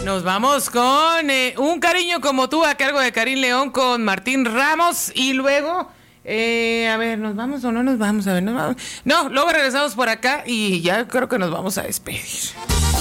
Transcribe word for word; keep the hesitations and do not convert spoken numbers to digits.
Nos vamos con eh, Un cariño como tú, a cargo de Karim León con Martín Ramos. Y luego, eh, a ver, ¿nos vamos o no nos vamos? A ver, ¿nos vamos? No, luego regresamos por acá y ya creo que nos vamos a despedir.